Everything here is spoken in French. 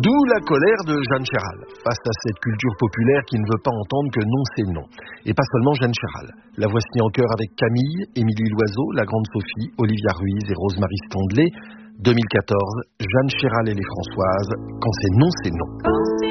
D'où la colère de Jeanne Chéral, face à cette culture populaire qui ne veut pas entendre que non c'est non. Et pas seulement Jeanne Chéral. La voici en chœur avec Camille, Émilie Loiseau, la grande Sophie, Olivia Ruiz et Rosemarie Standley. 2014, Jeanne Chéral et les Françoises, quand c'est non c'est non.